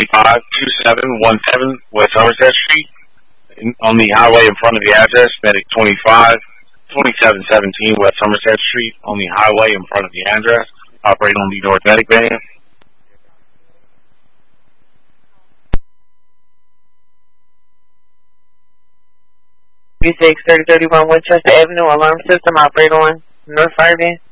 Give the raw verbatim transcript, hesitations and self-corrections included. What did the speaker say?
five two seven one seven West Somerset Street. In, on the highway in front of the address, Medic twenty-five twenty-seven seventeen West Somerset Street. On the highway in front of the address, operating on the North Medic van. B six thirty thirty-one Winchester Avenue, alarm system, operate on North Fire van.